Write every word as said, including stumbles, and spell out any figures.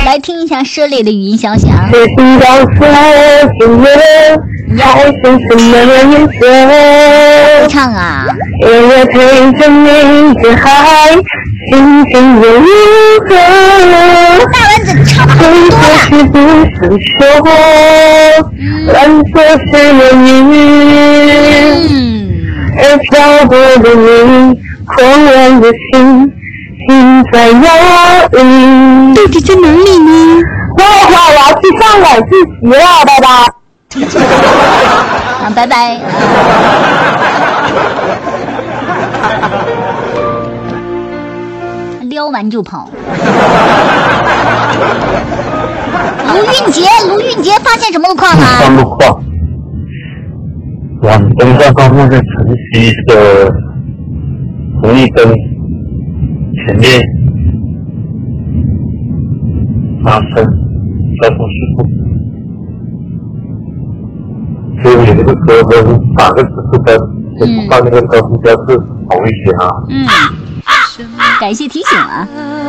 来听一下涉猎的语音小响。 谁知道色情人还是什么颜色？ 唱啊！ 夜夜陪着你的海，心情又如何？ 大丸子唱的很多呀。 是不是说蓝色是流云？ 嗯。 而漂泊的你，狂乱的心，心在哪里？ 到底在哪里呢？ 那我我要去上晚自习了，拜拜。 啊，拜拜。撩完就跑。卢韵杰，卢韵杰发现什么路况啊？ 上路况。往东站方向在城西的红绿灯前面发生交通事故，所以有那个车灯打个指示灯，就放那个高速标志红绿线啊。 嗯，感谢提醒啊。